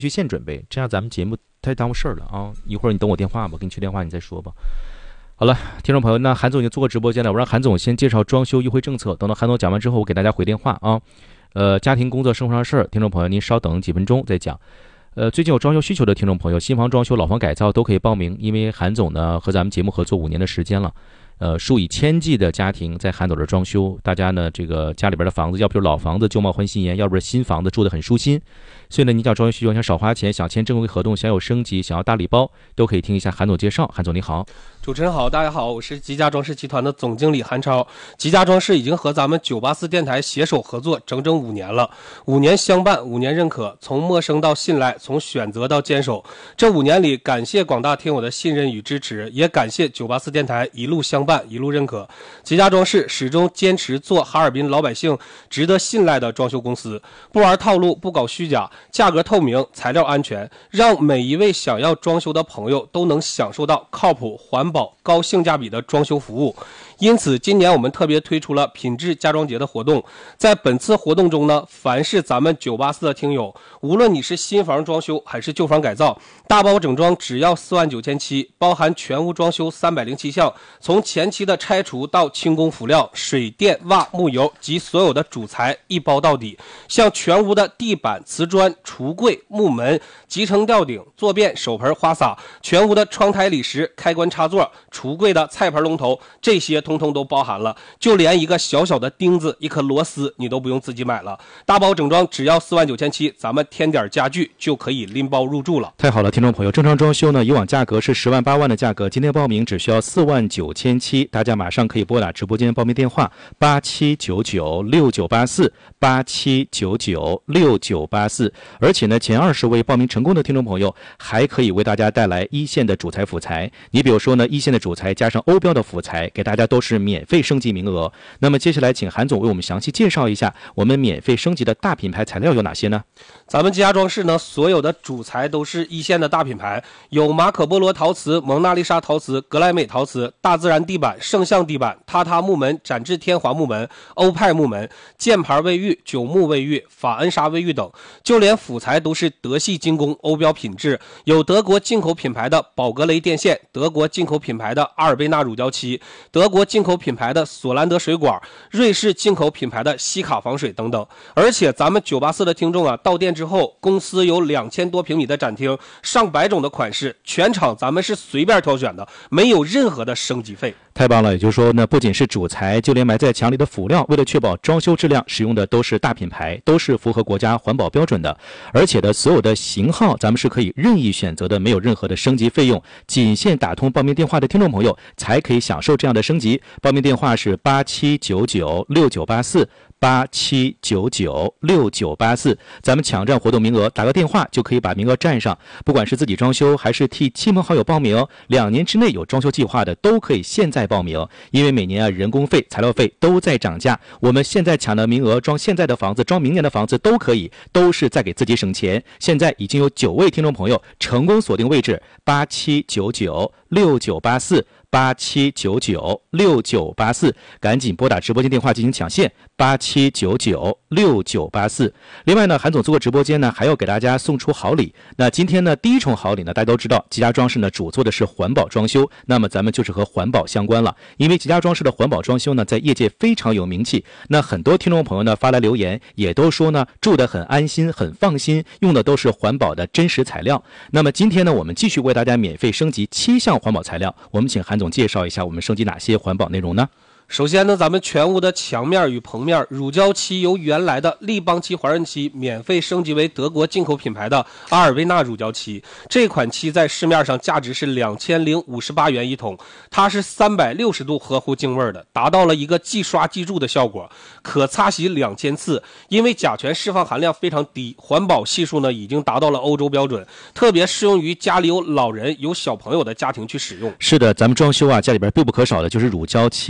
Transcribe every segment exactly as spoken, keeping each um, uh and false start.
去现准备，这样咱们节目太耽误事儿了啊！一会儿你等我电话吧，给你去电话你再说吧。好了，听众朋友，那韩总已经做过直播间了，我让韩总先介绍装修优惠政策，等到韩总讲完之后，我给大家回电话啊。呃，家庭工作生活上的事儿，听众朋友您稍等几分钟再讲。呃，最近有装修需求的听众朋友，新房装修、老房改造都可以报名，因为韩总呢和咱们节目合作五年的时间了。呃，数以千计的家庭在韩总这装修，大家呢这个家里边的房子，要不是老房子旧貌换新颜，要不是新房子住得很舒心。所以呢，你讲装修需求，想少花钱，想签正规合同，想有升级，想要大礼包，都可以听一下韩总介绍。韩总你好。 主持人好，大家好，我是吉家装饰集团的总经理韩超。吉家装饰已经和咱们九八四电台携手合作整整五年了，五年相伴，五年认可，从陌生到信赖，从选择到坚守。这五年里，感谢广大听友的信任与支持，也感谢九八四电台一路相伴，一路认可。吉家装饰始终坚持做哈尔滨老百姓值得信赖的装修公司，不玩套路，不搞虚假，价格透明，材料安全，让每一位想要装修的朋友都能享受到靠谱、环保、高性价比的装修服务。因此今年我们特别推出了品质家装节的活动。在本次活动中呢，凡是咱们九八四的听友，无论你是新房装修还是旧房改造，大包整装只要四万九千七，包含全屋装修三百零七项，从前期的拆除到轻工辅料、水电瓦木油及所有的主材一包到底。像全屋的地板、瓷砖、橱柜、木门、集成吊顶、坐便、手盆、花洒，全屋的窗台理石、开关插座、橱柜的菜盆龙头，这些通通都包含了。就连一个小小的钉子、一颗螺丝你都不用自己买了，大包整装只要四万九千七，咱们添点家具就可以拎包入住了。 太好了，听众朋友，正常装修呢，以往价格是十万八万的价格，今天报名只需要四万九千七，大家马上可以拨打直播间报名电话八七九九六九八四八七九九六九八四，而且呢，前二十位报名成功的听众朋友还可以为大家带来一线的主材辅材。你比如说呢，一线的主材加上欧标的辅材，给大家都是免费升级名额。那么接下来请韩总为我们详细介绍一下我们免费升级的大品牌材料有哪些呢？ 咱们吉家装饰呢，所有的主材都是一线的大品牌，有马可波罗陶瓷、蒙娜丽莎陶瓷、格莱美陶瓷、大自然地板、圣象地板、榻榻木门、展翅天华木门、欧派木门、箭牌卫浴、九木卫浴、法恩莎卫浴等，就连辅材都是德系精工、欧标品质，有德国进口品牌的宝格雷电线，德国进口品牌的阿尔贝纳乳胶漆，德国进口品牌的索兰德水管，瑞士进口品牌的西卡防水等等。而且咱们九八四的听众啊，到店之后，公司有两千多平米的展厅，上百种的款式，全场咱们是随便挑选的，没有任何的升级费。 太棒了，也就是说呢，不仅是主材，就连埋在墙里的辅料，为了确保装修质量，使用的都是大品牌，都是符合国家环保标准的。而且呢，所有的型号咱们是可以任意选择的，没有任何的升级费用，仅限打通报名电话的听众朋友才可以享受这样的升级。报名电话是八七九九六九八四八七九九六九八四，咱们抢占活动名额，打个电话就可以把名额占上。不管是自己装修还是替亲朋好友报名，两年之内有装修计划的都可以现在报名。因为每年啊人工费、材料费都在涨价，我们现在抢的名额，装现在的房子、装明年的房子都可以，都是在给自己省钱。现在已经有九位听众朋友成功锁定位置，八七九九六九八四。八七九九六九八四，赶紧拨打直播间电话进行抢线，八七九九六九八四。另外呢，韩总做过直播间呢，还要给大家送出好礼。那今天呢，第一重好礼呢，大家都知道，吉家装饰呢主做的是环保装修，那么咱们就是和环保相关了。因为吉家装饰的环保装修呢，在业界非常有名气。那很多听众朋友呢发来留言，也都说呢住得很安心、很放心，用的都是环保的真实材料。那么今天呢，我们继续为大家免费升级七项环保材料，我们请韩总介绍一下我们升级哪些环保内容呢？ 首先呢，咱们全屋的墙面与棚面乳胶漆由原来的立邦漆、华润漆免费升级为德国进口品牌的阿尔维纳乳胶漆。这款漆在市面上价值是两千零五十八元一桶，它是三百六十度合乎净味的，达到了一个即刷即蛀的效果，可擦洗两千次。因为甲醛释放含量非常低，环保系数呢已经达到了欧洲标准，特别适用于家里有老人、有小朋友的家庭去使用。 是的，咱们装修啊，家里边必不可少的就是乳胶漆了。选择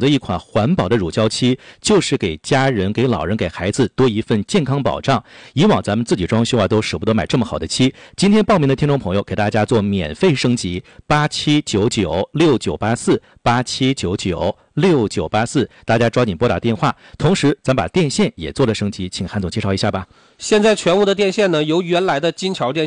的一款环保的乳胶漆，就是给家人、给老人、给孩子多一份健康保障。以往咱们自己装修啊，都舍不得买这么好的漆。今天报名的听众朋友，给大家做免费升级，八七九九六九八四，八七九九六九八四，大家抓紧拨打电话。同时，咱把电线也做了升级，请韩总介绍一下吧。 现在全屋的电线呢，由原来的金桥电线